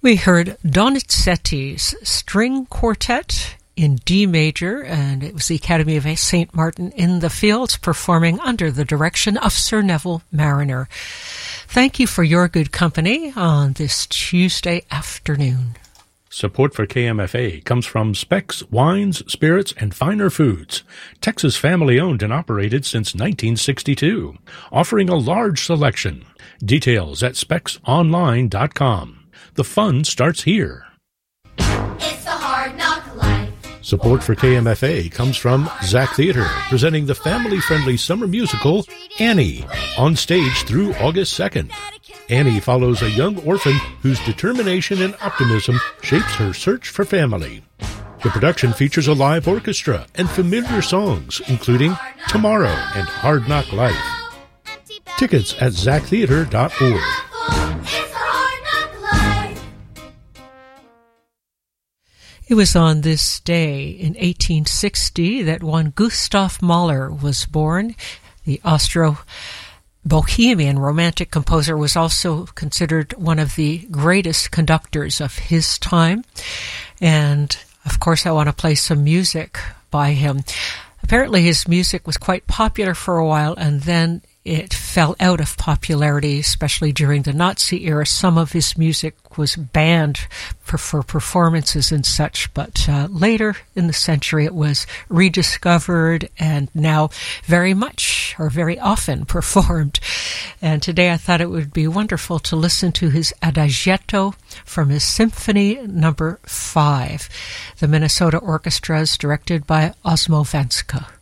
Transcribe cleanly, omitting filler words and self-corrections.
We heard Donizetti's String Quartet in D major, and it was the Academy of St. Martin in the Fields performing under the direction of Sir Neville Marriner. Thank you for your good company on this Tuesday afternoon. Support for KMFA comes from Specs Wines, Spirits, and Finer Foods, Texas family-owned and operated since 1962, offering a large selection. Details at specsonline.com. The fun starts here. It's the Hard Knock Life. Support for KMFA comes from Zach Theater, presenting the family-friendly summer musical Annie, on stage through August 2nd. Annie follows a young orphan whose determination and optimism shapes her search for family. The production features a live orchestra and familiar songs, including Tomorrow and Hard Knock Life. Tickets at zachtheater.org. It was on this day in 1860 that one Gustav Mahler was born. The Austro-Bohemian romantic composer was also considered one of the greatest conductors of his time. And, of course, I want to play some music by him. Apparently his music was quite popular for a while, and then it fell out of popularity, especially during the Nazi era. Some of his music was banned for performances and such, but later in the century it was rediscovered and now very much or very often performed. And today I thought it would be wonderful to listen to his Adagietto from his Symphony No. 5. The Minnesota Orchestra is directed by Osmo Vanska.